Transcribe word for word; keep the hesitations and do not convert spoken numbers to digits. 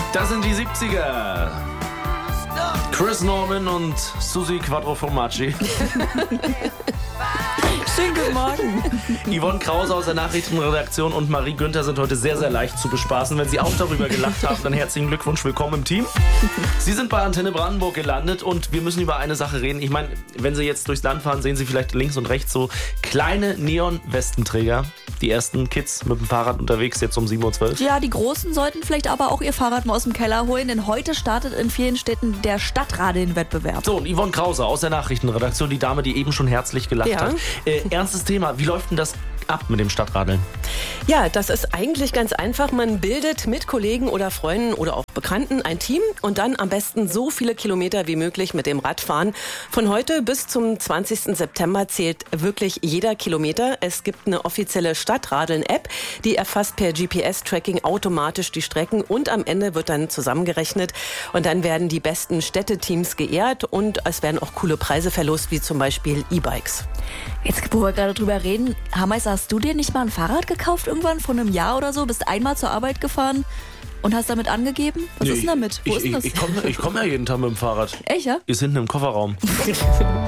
Das sind die siebziger. Chris Norman und Susi Quattro Formaggi. Schönen guten Morgen. Yvonne Krause aus der Nachrichtenredaktion und Marie Günther sind heute sehr, sehr leicht zu bespaßen. Wenn Sie auch darüber gelacht haben, dann herzlichen Glückwunsch, willkommen im Team. Sie sind bei Antenne Brandenburg gelandet und wir müssen über eine Sache reden. Ich meine, wenn Sie jetzt durchs Land fahren, sehen Sie vielleicht links und rechts so kleine Neon-Westenträger. Die ersten Kids mit dem Fahrrad unterwegs, jetzt um sieben Uhr zwölf. Ja, die Großen sollten vielleicht aber auch ihr Fahrrad mal aus dem Keller holen, denn heute startet in vielen Städten der Stadtradeln-Wettbewerb. So, und Yvonne Krause aus der Nachrichtenredaktion, die Dame, die eben schon herzlich gelacht Ja. hat. Äh, ernstes Thema, wie läuft denn das ab mit dem Stadtradeln? Ja, das ist eigentlich ganz einfach. Man bildet mit Kollegen oder Freunden oder auch Bekannten ein Team und dann am besten so viele Kilometer wie möglich mit dem Rad fahren. Von heute bis zum zwanzigsten September zählt wirklich jeder Kilometer. Es gibt eine offizielle Stadtradeln-App, die erfasst per G P S-Tracking automatisch die Strecken und am Ende wird dann zusammengerechnet und dann werden die besten Städteteams geehrt und es werden auch coole Preise verlost, wie zum Beispiel E-Bikes. Jetzt, wo wir gerade drüber reden, Hameister, hast du dir nicht mal ein Fahrrad gekauft irgendwann vor einem Jahr oder so? Bist einmal zur Arbeit gefahren und hast damit angegeben? Was Nee, ist denn damit? Wo ich, ist denn das? Ich, ich komme ich komm ja jeden Tag mit dem Fahrrad. Echt, ja? Ist hinten im Kofferraum.